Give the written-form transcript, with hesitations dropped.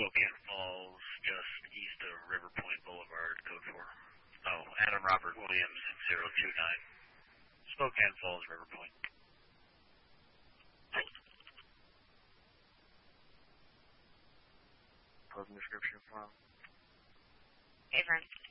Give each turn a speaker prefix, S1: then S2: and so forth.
S1: Spokane Falls, just east of River Point Boulevard, code 4. Oh, Adam Robert Williams, 029. Spokane Falls, River Point.
S2: Closing description file.
S3: Hey, friend.